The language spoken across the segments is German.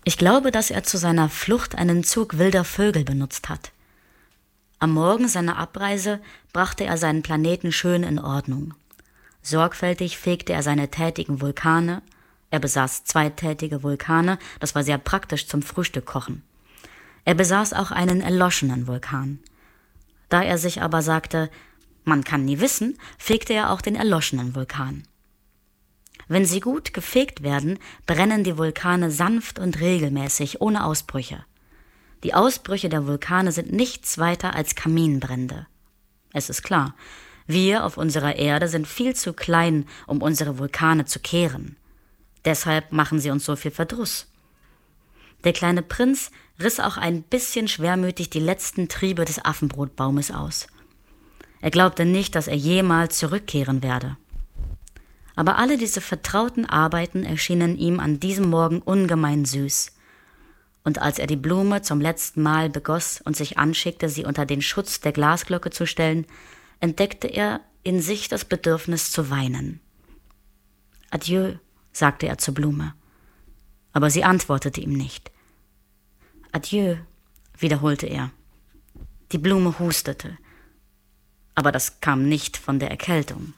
Ich glaube, dass er zu seiner Flucht einen Zug wilder Vögel benutzt hat. Am Morgen seiner Abreise brachte er seinen Planeten schön in Ordnung. Sorgfältig fegte er seine tätigen Vulkane. Er besaß 2 tätige Vulkane, das war sehr praktisch zum Frühstückkochen. Er besaß auch einen erloschenen Vulkan. Da er sich aber sagte, man kann nie wissen, fegte er auch den erloschenen Vulkan. Wenn sie gut gefegt werden, brennen die Vulkane sanft und regelmäßig, ohne Ausbrüche. Die Ausbrüche der Vulkane sind nichts weiter als Kaminbrände. Es ist klar, wir auf unserer Erde sind viel zu klein, um unsere Vulkane zu kehren. Deshalb machen sie uns so viel Verdruss. Der kleine Prinz riss auch ein bisschen schwermütig die letzten Triebe des Affenbrotbaumes aus. Er glaubte nicht, dass er jemals zurückkehren werde. Aber alle diese vertrauten Arbeiten erschienen ihm an diesem Morgen ungemein süß. Und als er die Blume zum letzten Mal begoss und sich anschickte, sie unter den Schutz der Glasglocke zu stellen, entdeckte er in sich das Bedürfnis zu weinen. »Adieu«, sagte er zur Blume. Aber sie antwortete ihm nicht. »Adieu«, wiederholte er. Die Blume hustete. Aber das kam nicht von der Erkältung.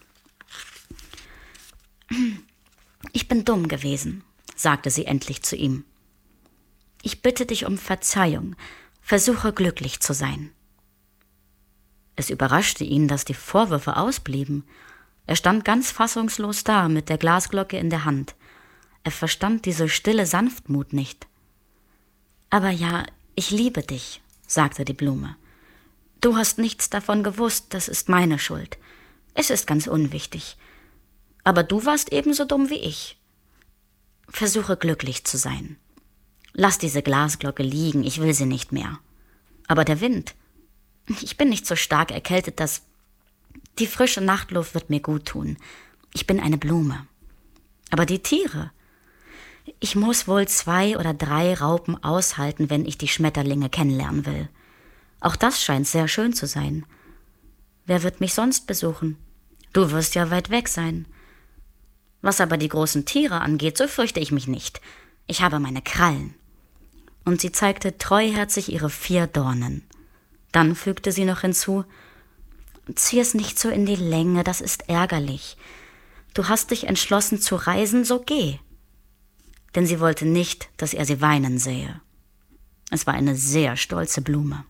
»Ich bin dumm gewesen«, sagte sie endlich zu ihm. »Ich bitte dich um Verzeihung. Versuche glücklich zu sein.« Es überraschte ihn, dass die Vorwürfe ausblieben. Er stand ganz fassungslos da, mit der Glasglocke in der Hand. Er verstand diese stille Sanftmut nicht. »Aber ja, ich liebe dich«, sagte die Blume. »Du hast nichts davon gewusst, das ist meine Schuld. Es ist ganz unwichtig. Aber du warst ebenso dumm wie ich. Versuche glücklich zu sein. Lass diese Glasglocke liegen, ich will sie nicht mehr. Aber der Wind, ich bin nicht so stark erkältet, dass die frische Nachtluft wird mir gut tun. Ich bin eine Blume. Aber die Tiere, ich muss wohl 2 oder 3 Raupen aushalten, wenn ich die Schmetterlinge kennenlernen will. Auch das scheint sehr schön zu sein. Wer wird mich sonst besuchen? Du wirst ja weit weg sein. Was aber die großen Tiere angeht, so fürchte ich mich nicht. Ich habe meine Krallen.« Und sie zeigte treuherzig ihre 4 Dornen. Dann fügte sie noch hinzu, »Zieh es nicht so in die Länge, das ist ärgerlich. Du hast dich entschlossen zu reisen, so geh.« Denn sie wollte nicht, dass er sie weinen sähe. Es war eine sehr stolze Blume.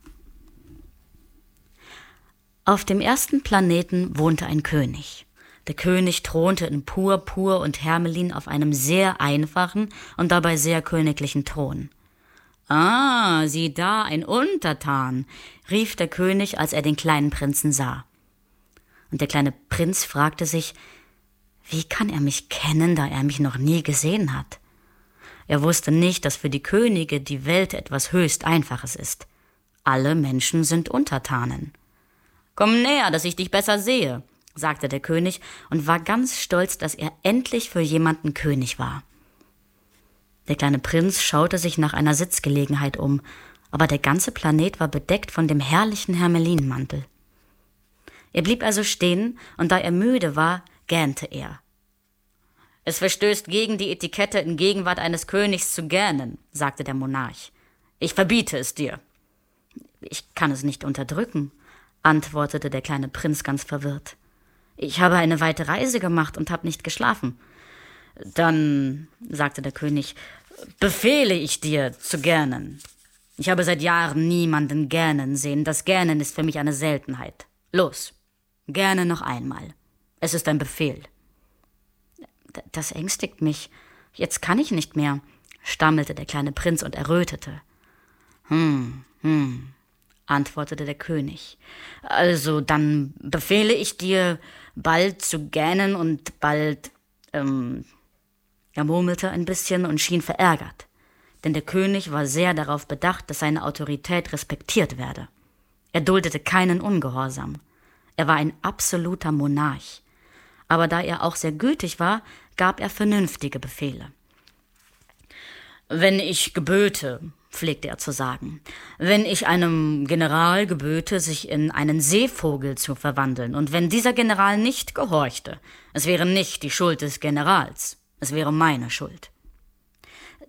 Auf dem ersten Planeten wohnte ein König. Der König thronte in Purpur und Hermelin auf einem sehr einfachen und dabei sehr königlichen Thron. »Ah, sieh da, ein Untertan«, rief der König, als er den kleinen Prinzen sah. Und der kleine Prinz fragte sich, wie kann er mich kennen, da er mich noch nie gesehen hat? Er wusste nicht, dass für die Könige die Welt etwas höchst Einfaches ist. Alle Menschen sind Untertanen. »Komm näher, dass ich dich besser sehe«, sagte der König und war ganz stolz, dass er endlich für jemanden König war. Der kleine Prinz schaute sich nach einer Sitzgelegenheit um, aber der ganze Planet war bedeckt von dem herrlichen Hermelinmantel. Er blieb also stehen, und da er müde war, gähnte er. »Es verstößt gegen die Etikette, in Gegenwart eines Königs zu gähnen«, sagte der Monarch. »Ich verbiete es dir.« »Ich kann es nicht unterdrücken«, antwortete der kleine Prinz ganz verwirrt. »Ich habe eine weite Reise gemacht und habe nicht geschlafen.« »Dann«, sagte der König, »befehle ich dir zu gähnen. Ich habe seit Jahren niemanden gähnen sehen. Das Gähnen ist für mich eine Seltenheit. Los, gähne noch einmal. Es ist ein Befehl.« »Das ängstigt mich. Jetzt kann ich nicht mehr«, stammelte der kleine Prinz und errötete. Antwortete der König. »Also, dann befehle ich dir, bald zu gähnen und bald, Er murmelte ein bisschen und schien verärgert, denn der König war sehr darauf bedacht, dass seine Autorität respektiert werde. Er duldete keinen Ungehorsam. Er war ein absoluter Monarch. Aber da er auch sehr gütig war, gab er vernünftige Befehle. »Wenn ich geböte«, pflegte er zu sagen, »wenn ich einem General geböte, sich in einen Seevogel zu verwandeln, und wenn dieser General nicht gehorchte, es wäre nicht die Schuld des Generals, es wäre meine Schuld.«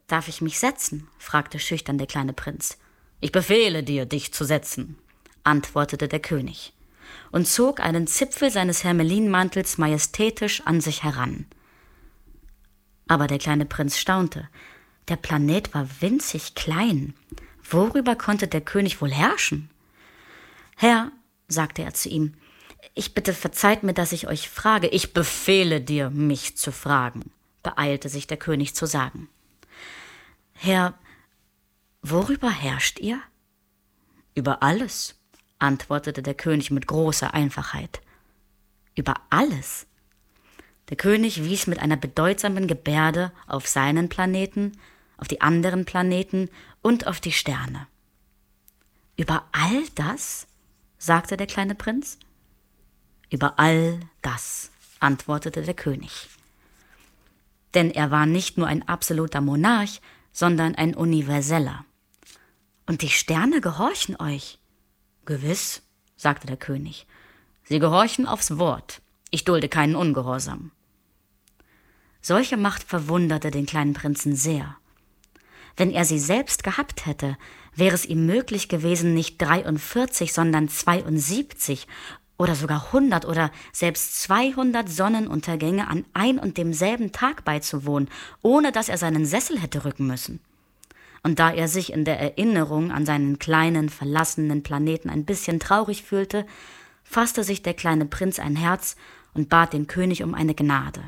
»Darf ich mich setzen?« fragte schüchtern der kleine Prinz. »Ich befehle dir, dich zu setzen«, antwortete der König und zog einen Zipfel seines Hermelinmantels majestätisch an sich heran. Aber der kleine Prinz staunte. Der Planet war winzig klein. Worüber konnte der König wohl herrschen? »Herr«, sagte er zu ihm, »ich bitte, verzeiht mir, dass ich euch frage.« »Ich befehle dir, mich zu fragen«, beeilte sich der König zu sagen. »Herr, worüber herrscht ihr?« »Über alles«, antwortete der König mit großer Einfachheit. »Über alles?« Der König wies mit einer bedeutsamen Gebärde auf seinen Planeten, auf die anderen Planeten und auf die Sterne. »Über all das?«, sagte der kleine Prinz. »Über all das«, antwortete der König. Denn er war nicht nur ein absoluter Monarch, sondern ein universeller. »Und die Sterne gehorchen euch?« »Gewiss«, sagte der König. »Sie gehorchen aufs Wort. Ich dulde keinen Ungehorsam.« Solche Macht verwunderte den kleinen Prinzen sehr. Wenn er sie selbst gehabt hätte, wäre es ihm möglich gewesen, nicht 43, sondern 72 oder sogar 100 oder selbst 200 Sonnenuntergänge an ein und demselben Tag beizuwohnen, ohne dass er seinen Sessel hätte rücken müssen. Und da er sich in der Erinnerung an seinen kleinen, verlassenen Planeten ein bisschen traurig fühlte, fasste sich der kleine Prinz ein Herz und bat den König um eine Gnade.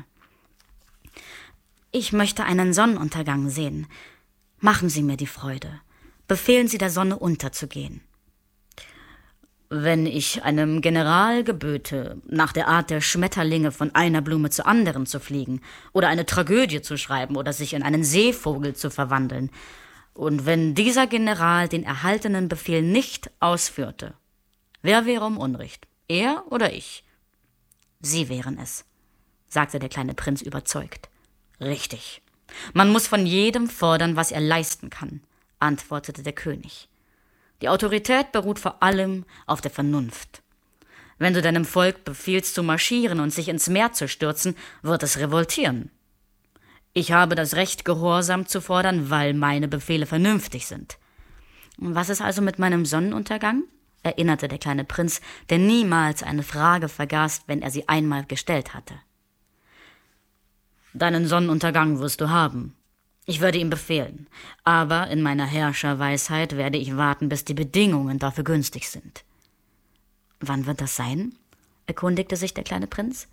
»Ich möchte einen Sonnenuntergang sehen. Machen Sie mir die Freude. Befehlen Sie der Sonne unterzugehen.« »Wenn ich einem General geböte, nach der Art der Schmetterlinge von einer Blume zur anderen zu fliegen oder eine Tragödie zu schreiben oder sich in einen Seevogel zu verwandeln, und wenn dieser General den erhaltenen Befehl nicht ausführte, wer wäre um Unrecht, er oder ich?« »Sie wären es«, sagte der kleine Prinz überzeugt. »Richtig. Man muss von jedem fordern, was er leisten kann«, antwortete der König. »Die Autorität beruht vor allem auf der Vernunft. Wenn du deinem Volk befiehlst, zu marschieren und sich ins Meer zu stürzen, wird es revoltieren. Ich habe das Recht, Gehorsam zu fordern, weil meine Befehle vernünftig sind.« »Was ist also mit meinem Sonnenuntergang?«, erinnerte der kleine Prinz, der niemals eine Frage vergaß, wenn er sie einmal gestellt hatte. »Deinen Sonnenuntergang wirst du haben. Ich werde ihm befehlen, aber in meiner Herrscherweisheit werde ich warten, bis die Bedingungen dafür günstig sind.« »Wann wird das sein?«, erkundigte sich der kleine Prinz.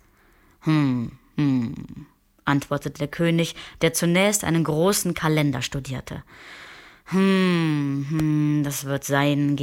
Antwortete der König, der zunächst einen großen Kalender studierte. Das wird sein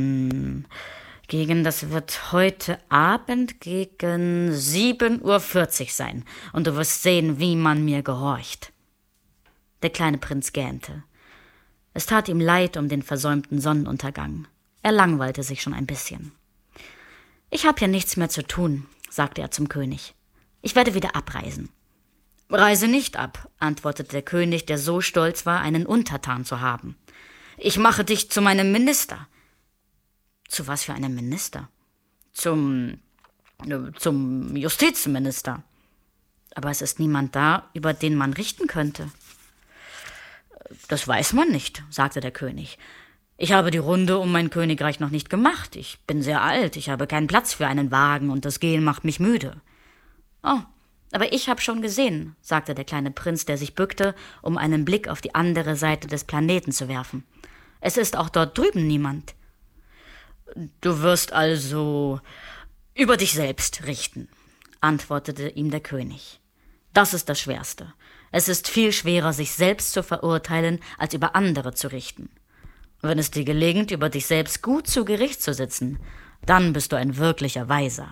das wird heute Abend gegen 7:40 Uhr sein, und du wirst sehen, wie man mir gehorcht.« Der kleine Prinz gähnte. Es tat ihm leid um den versäumten Sonnenuntergang. Er langweilte sich schon ein bisschen. »Ich habe hier nichts mehr zu tun«, sagte er zum König. »Ich werde wieder abreisen.« »Reise nicht ab«, antwortete der König, der so stolz war, einen Untertan zu haben. »Ich mache dich zu meinem Minister.« »Zu was für einem Minister?« Zum Justizminister.« »Aber es ist niemand da, über den man richten könnte.« »Das weiß man nicht«, sagte der König. »Ich habe die Runde um mein Königreich noch nicht gemacht. Ich bin sehr alt, ich habe keinen Platz für einen Wagen und das Gehen macht mich müde.« »Oh, aber ich habe schon gesehen«, sagte der kleine Prinz, der sich bückte, um einen Blick auf die andere Seite des Planeten zu werfen. »Es ist auch dort drüben niemand.« »Du wirst also über dich selbst richten«, antwortete ihm der König. »Das ist das Schwerste. Es ist viel schwerer, sich selbst zu verurteilen, als über andere zu richten. Wenn es dir gelingt, über dich selbst gut zu Gericht zu sitzen, dann bist du ein wirklicher Weiser.«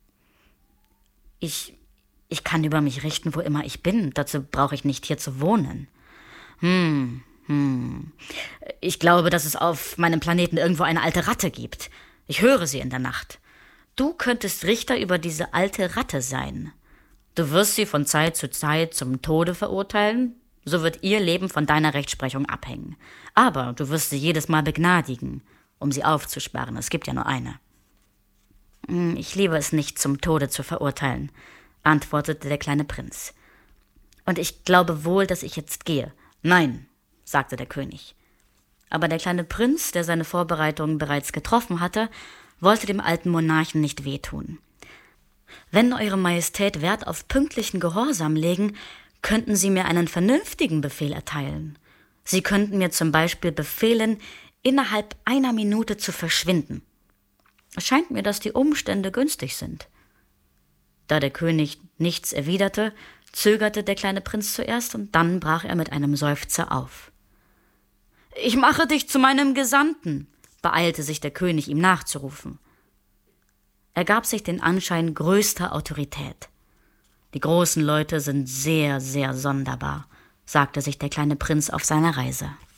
Ich kann über mich richten, wo immer ich bin. Dazu brauche ich nicht hier zu wohnen.« Ich glaube, dass es auf meinem Planeten irgendwo eine alte Ratte gibt. Ich höre sie in der Nacht. Du könntest Richter über diese alte Ratte sein. Du wirst sie von Zeit zu Zeit zum Tode verurteilen. So wird ihr Leben von deiner Rechtsprechung abhängen. Aber du wirst sie jedes Mal begnadigen, um sie aufzusperren. Es gibt ja nur eine.« »Ich liebe es nicht, zum Tode zu verurteilen«, antwortete der kleine Prinz. »Und ich glaube wohl, dass ich jetzt gehe.« »Nein«, sagte der König. Aber der kleine Prinz, der seine Vorbereitungen bereits getroffen hatte, wollte dem alten Monarchen nicht wehtun. »Wenn Eure Majestät Wert auf pünktlichen Gehorsam legen, könnten Sie mir einen vernünftigen Befehl erteilen. Sie könnten mir zum Beispiel befehlen, innerhalb einer Minute zu verschwinden. Es scheint mir, dass die Umstände günstig sind.« Da der König nichts erwiderte, zögerte der kleine Prinz zuerst und dann brach er mit einem Seufzer auf. »Ich mache dich zu meinem Gesandten«, beeilte sich der König, ihm nachzurufen. Er gab sich den Anschein größter Autorität. »Die großen Leute sind sehr, sehr sonderbar«, sagte sich der kleine Prinz auf seiner Reise.